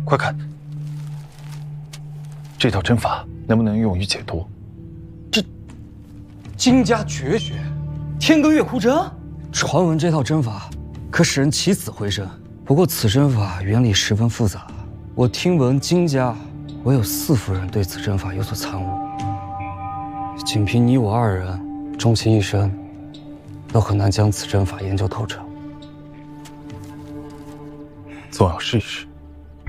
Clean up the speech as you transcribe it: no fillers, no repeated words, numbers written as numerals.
快看，这套针法能不能用于解毒？ 这金家绝学，天歌月哭针。 传闻这套针法可使人起死回生，不过此针法原理十分复杂。我听闻金家唯有4夫人对此针法有所参悟，仅凭你我2人，终其一生，都很难将此针法研究透彻。 总要试一试。